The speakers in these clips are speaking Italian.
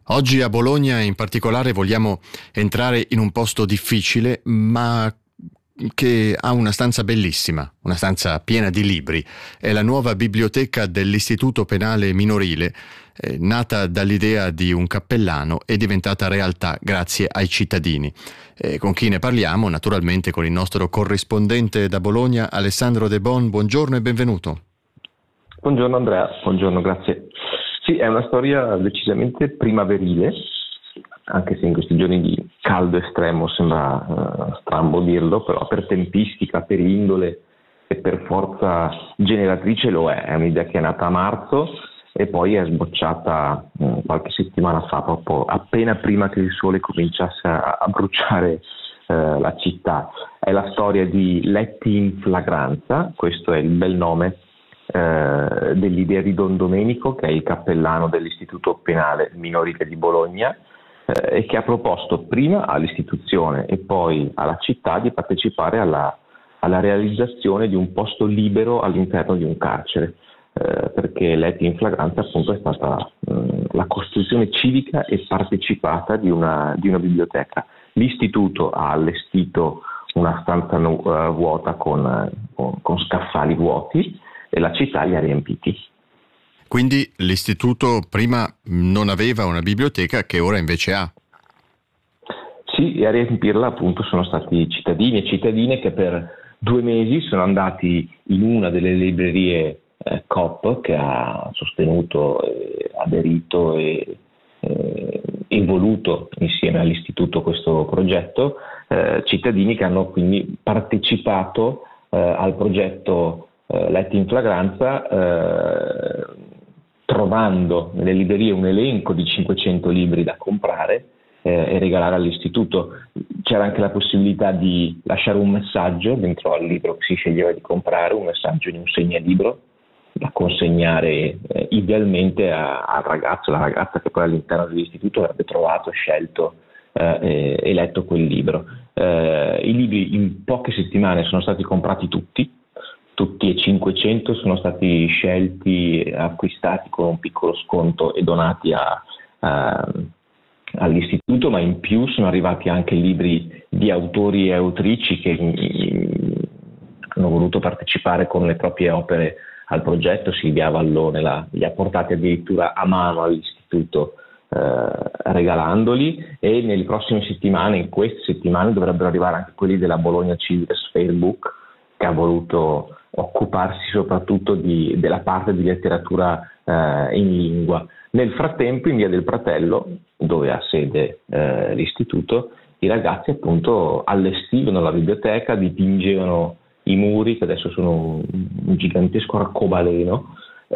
Oggi a Bologna in particolare vogliamo entrare in un posto difficile, ma che ha una stanza bellissima, una stanza piena di libri. È la nuova biblioteca dell'Istituto Penale Minorile, nata dall'idea di un cappellano e diventata realtà grazie ai cittadini. Con chi ne parliamo? Naturalmente con il nostro corrispondente da Bologna, Alessandro De Bon. Buongiorno e benvenuto. Buongiorno Andrea, buongiorno, grazie. Sì, è una storia decisamente primaverile, anche se in questi giorni di caldo estremo sembra strambo dirlo, però per tempistica, per indole e per forza generatrice lo è. È un'idea che è nata a marzo e poi è sbocciata qualche settimana fa, proprio appena prima che il sole cominciasse a bruciare la città. È la storia di Letti in flagranza, questo è il bel nome dell'idea di Don Domenico, che è il cappellano dell'Istituto Penale Minorile di Bologna, e che ha proposto prima all'istituzione e poi alla città di partecipare alla realizzazione di un posto libero all'interno di un carcere, perché Letti in flagranza appunto è stata la costruzione civica e partecipata di una biblioteca. L'istituto ha allestito una stanza vuota con scaffali vuoti e la città li ha riempiti. Quindi l'istituto prima non aveva una biblioteca che ora invece ha. Sì, e a riempirla appunto sono stati cittadini e cittadine che per 2 mesi sono andati in una delle librerie Coop che ha sostenuto, aderito e voluto insieme all'istituto questo progetto, cittadini che hanno quindi partecipato al progetto Letti in flagranza, trovando nelle librerie un elenco di 500 libri da comprare e regalare all'istituto. C'era anche la possibilità di lasciare un messaggio dentro al libro che si sceglieva di comprare, un messaggio di un segnalibro da consegnare idealmente al ragazzo, alla ragazza che poi all'interno dell'istituto avrebbe trovato, scelto e letto quel libro. I libri in poche settimane sono stati comprati tutti e 500 sono stati scelti, acquistati con un piccolo sconto e donati all'istituto, ma in più sono arrivati anche libri di autori e autrici che hanno voluto partecipare con le proprie opere al progetto. Silvia Vallone li ha portati addirittura a mano all'istituto, regalandoli, e nelle prossime settimane, in queste settimane, dovrebbero arrivare anche quelli della Bologna Children's Fairbook, che ha voluto occuparsi soprattutto della parte di letteratura in lingua. Nel frattempo, in via del Pratello, dove ha sede l'istituto, i ragazzi appunto allestivano la biblioteca, dipingevano i muri, che adesso sono un gigantesco arcobaleno,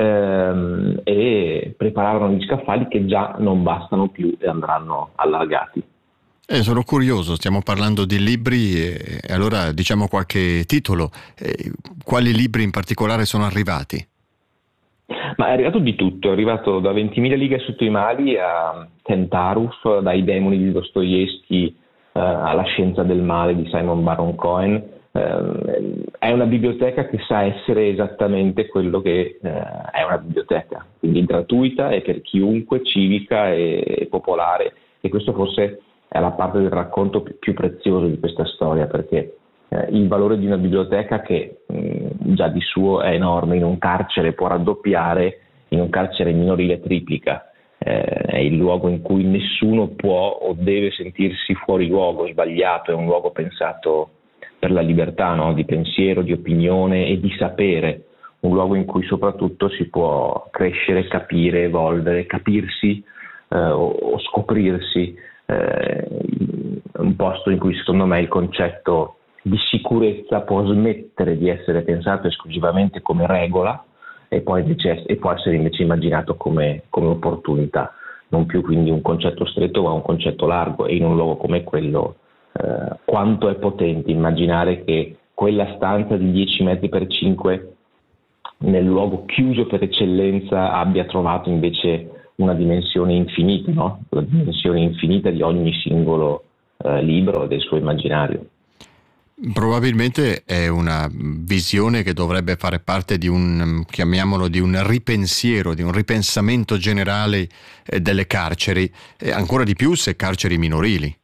e preparavano gli scaffali che già non bastano più e andranno allargati. Sono curioso, stiamo parlando di libri e allora diciamo qualche titolo. Quali libri in particolare sono arrivati? Ma è arrivato di tutto, è arrivato da 20.000 lighe sotto i mari a Tentaruf, dai demoni di Dostoevskij alla scienza del male di Simon Baron Cohen. È una biblioteca che sa essere esattamente quello che è una biblioteca, quindi gratuita e per chiunque, civica e popolare, e questo forse è la parte del racconto più prezioso di questa storia, perché il valore di una biblioteca, che già di suo è enorme, in un carcere può raddoppiare, in un carcere minorile triplica. È il luogo in cui nessuno può o deve sentirsi fuori luogo, sbagliato, è un luogo pensato per la libertà, no? Di pensiero, di opinione e di sapere, un luogo in cui soprattutto si può crescere, capire, evolvere, capirsi o scoprirsi. Un posto in cui secondo me il concetto di sicurezza può smettere di essere pensato esclusivamente come regola e può essere invece immaginato come opportunità, non più quindi un concetto stretto ma un concetto largo. E in un luogo come quello quanto è potente immaginare che quella stanza di 10 metri per 5 nel luogo chiuso per eccellenza abbia trovato invece una dimensione infinita, no? La dimensione infinita di ogni singolo libro e del suo immaginario. Probabilmente è una visione che dovrebbe fare parte di chiamiamolo, di un ripensiero, di un ripensamento generale delle carceri, e ancora di più se carceri minorili.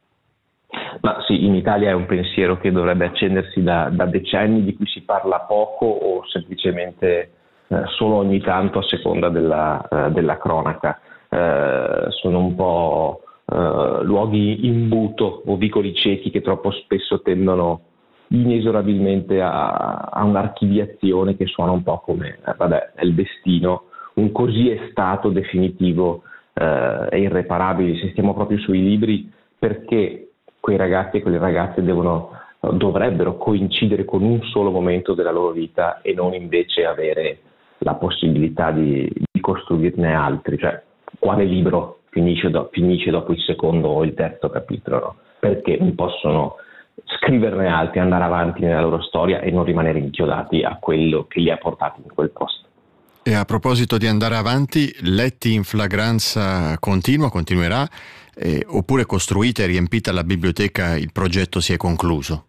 Ma sì, in Italia è un pensiero che dovrebbe accendersi da decenni, di cui si parla poco o semplicemente solo ogni tanto a seconda della cronaca. Sono un po' luoghi in imbuto o vicoli ciechi che troppo spesso tendono inesorabilmente a un'archiviazione che suona un po' come vabbè, è il destino, un così è stato definitivo e irreparabile. Se stiamo proprio sui libri, perché quei ragazzi e quelle ragazze dovrebbero coincidere con un solo momento della loro vita e non invece avere la possibilità di costruirne altri? Cioè, quale libro finisce dopo il secondo o il terzo capitolo? No? Perché non possono scriverne altri, andare avanti nella loro storia e non rimanere inchiodati a quello che li ha portati in quel posto? E a proposito di andare avanti, letti in flagranza continuerà, oppure costruita e riempita la biblioteca, il progetto si è concluso?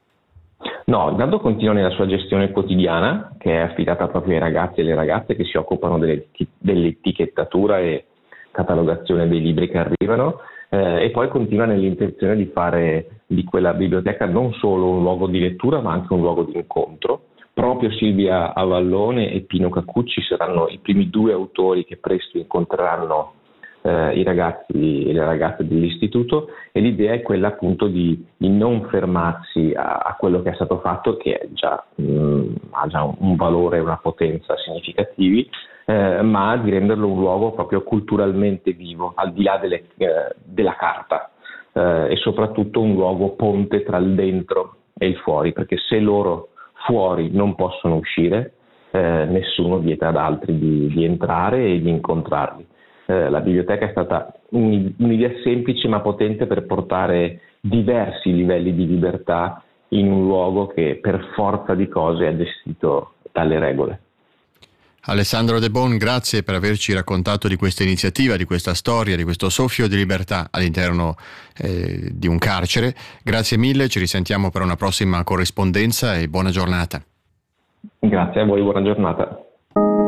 No, intanto continua nella sua gestione quotidiana, che è affidata proprio ai ragazzi e alle ragazze che si occupano dell'etichettatura e catalogazione dei libri che arrivano, e poi continua nell'intenzione di fare di quella biblioteca non solo un luogo di lettura ma anche un luogo di incontro. Proprio Silvia Avallone e Pino Cacucci saranno i primi due autori che presto incontreranno i ragazzi e le ragazze dell'istituto, e l'idea è quella appunto di non fermarsi a quello che è stato fatto, che è ha già un valore e una potenza significativi, ma di renderlo un luogo proprio culturalmente vivo, al di là della carta, e soprattutto un luogo ponte tra il dentro e il fuori, perché se loro fuori non possono uscire, nessuno vieta ad altri di entrare e di incontrarli. La biblioteca è stata un'idea semplice ma potente per portare diversi livelli di libertà in un luogo che per forza di cose è gestito dalle regole. Alessandro De Bon, grazie per averci raccontato di questa iniziativa, di questa storia, di questo soffio di libertà all'interno di un carcere. Grazie mille, ci risentiamo per una prossima corrispondenza e buona giornata. Grazie a voi, buona giornata.